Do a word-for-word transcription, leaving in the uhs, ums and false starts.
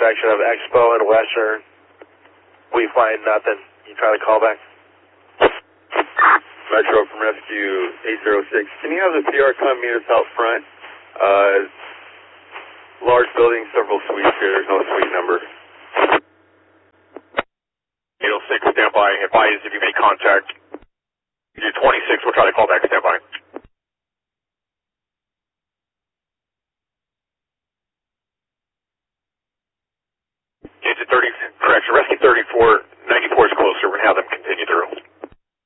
intersection of Expo and Western. We find nothing. You try to call back. Metro from Rescue eight zero six. Can you have the P R come meet us out front? Uh, large building, several suites here. There's no suite number. eight oh six, stand by. Advise if you make contact. You're twenty-six, we'll try to call back. Stand by. Unit thirty, correction, Rescue thirty-four.